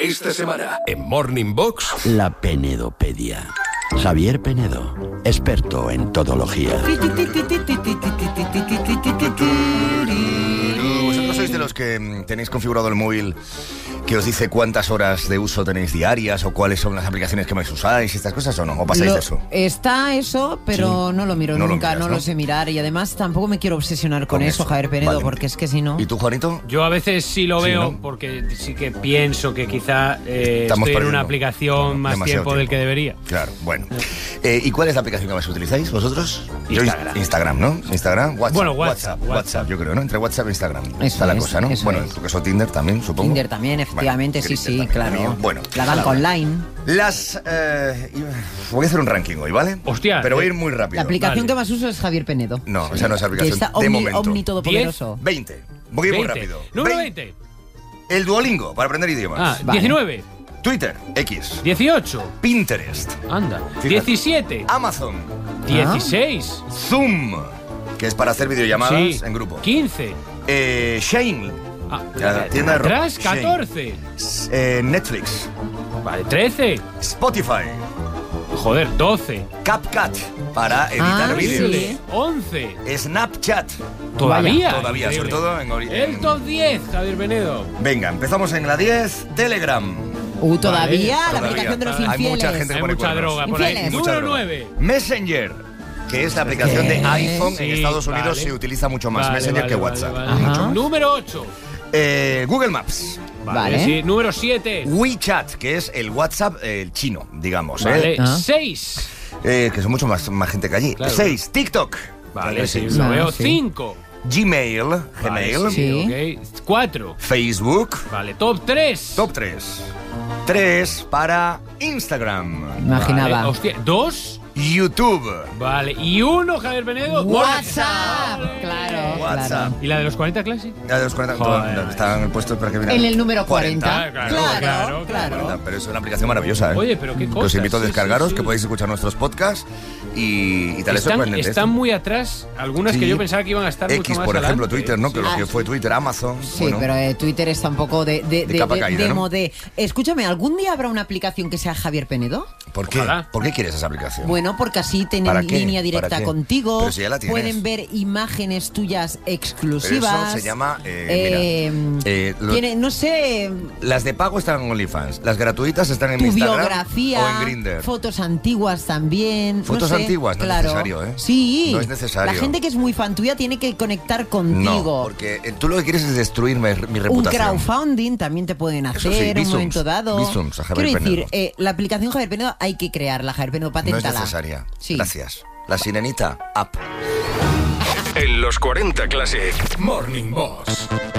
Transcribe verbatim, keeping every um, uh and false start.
Esta semana, en Morning Box, la penedopedia. Javier Penedo, experto en todología. ¿Vosotros sois de los que tenéis configurado el móvil que os dice cuántas horas de uso tenéis diarias o cuáles son las aplicaciones que más usáis y estas cosas o no? ¿O pasáis Lo- de eso? Está eso, pero Sí. no lo miro No lo nunca, miras, no ¿no? lo sé mirar. Y además tampoco me quiero obsesionar con, Con eso, eso. Javier Penedo, Vale. porque es que si no... ¿Y tú, Juanito? Yo a veces sí lo Sí, veo, ¿no? porque sí que pienso que quizá eh, Estamos estoy en perdiendo. una aplicación más Demasiado tiempo del que debería. Claro, bueno. Eh, ¿Y cuál es la aplicación que más utilizáis vosotros? Yo, Instagram. Instagram, ¿no? Instagram, WhatsApp. Bueno, WhatsApp, WhatsApp, WhatsApp. yo creo, ¿no? Entre WhatsApp e Instagram. Eso Está la es, cosa, ¿no? eso Bueno, es. en tu caso Tinder también, supongo. Tinder también, efectivamente, Bueno, sí, Tinder sí, también, claro. mío. Bueno, La banca online. las... eh, voy a hacer un ranking hoy, ¿vale? Hostia, Pero voy a eh, ir muy rápido. La aplicación Vale. que más uso es Javier Penedo. No, esa no es la Que aplicación está de omni, momento. omni todopoderoso. veinte. Voy a ir muy veinte. rápido. Número veinte. veinte. El Duolingo, para aprender idiomas. Ah, Vale. diecinueve. Twitter, X. dieciocho. Pinterest. Anda. Fíjate. diecisiete. Amazon. dieciséis. Zoom, que es para hacer videollamadas Sí. en grupo. quince. Eh, Shane. Ah, La tienda de ropa. atrás, Shane. catorce. Eh, Netflix. Vale, trece. Spotify. Joder, doce. CapCut, para editar Ah, vídeos. sí. once. Snapchat. Todavía. Todavía, Increíble. sobre todo en... ori- El en- top diez, Javier Penedo. Venga, empezamos en la diez. Telegram. Uh, todavía, Vale, la todavía. aplicación de los Hay infieles. mucha gente que Hay pone mucha cuernos. droga por ahí. Infieles. Mucha Número droga. nueve. Messenger, que es la aplicación ¿Qué? de iPhone Sí, en Estados Unidos, vale. se utiliza mucho más Vale, Messenger vale, que vale, WhatsApp. vale. Ajá. Número ocho. Eh, Google Maps. Vale. Sí. Número siete. WeChat, que es el WhatsApp eh, el chino, digamos. Vale. ¿eh? Ah. seis. Eh, que son mucho más, más gente que allí. Claro. seis. TikTok. Vale, sí, sí. lo Ah, veo. sí. cinco. Gmail. Gmail. Sí. Ok. cuatro. Facebook. Vale, top tres. Top tres. tres para Instagram. Imaginaba. Vale, hostia, dos. YouTube. Vale, y uno, Javier Penedo. WhatsApp. Claro, WhatsApp. claro. ¿Y la de los cuarenta Classic? Ya de los cuarenta. Joder. todo- Están puestos para que miren. En el número cuarenta. Ah, claro, Claro, claro, claro. cuarenta, pero es una aplicación maravillosa, ¿eh? Oye, pero qué Que cosas. os invito a sí, descargaros, sí, sí. que podéis escuchar nuestros podcasts y, y tal. Es Están, sorprendente están esto. muy atrás, algunas Sí. que yo pensaba que iban a estar X, mucho más por ejemplo, adelante. Twitter, ¿no? Que lo Ah, que fue Twitter, Amazon. Sí, bueno. pero eh, Twitter está un poco de, de, De capa de- caída, de ¿no? modé. Escúchame, ¿algún día habrá una aplicación que sea Javier Penedo? ¿Por qué? Ojalá. ¿Por qué quieres esa aplicación? Bueno, porque así tienen ¿Para qué? línea ¿Para directa qué? contigo, Pero si ya la tienes. pueden ver imágenes tuyas Pero exclusivas. eso se llama, eh, eh, mira, eh, lo- tiene, no sé, Las de pago están en OnlyFans, las gratuitas están en tu Instagram biografía, o en Grindr. fotos antiguas también. Fotos no sé, antiguas, no es claro. necesario, ¿eh? Sí. No es necesario. La gente que es muy fan tuya tiene que conectar No, contigo. porque eh, tú lo que quieres es destruirme mi Un reputación. crowdfunding también te pueden Eso hacer sí, en un Bizums, momento dado. Bizums a Javier Quiero decir, Penedo. eh, la aplicación Javier Penedo hay que crearla, Javier Penedo, No paténtala. es necesaria. Sí. Gracias. La sirenita, app. en los cuarenta Classic, Morning Box.